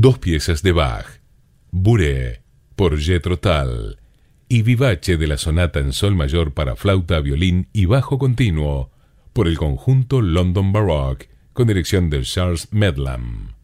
Dos piezas de Bach, Bourée, por Jethro Tull, y Vivace de la sonata en sol mayor para flauta, violín y bajo continuo, por el conjunto London Baroque, con dirección de Charles Medlam.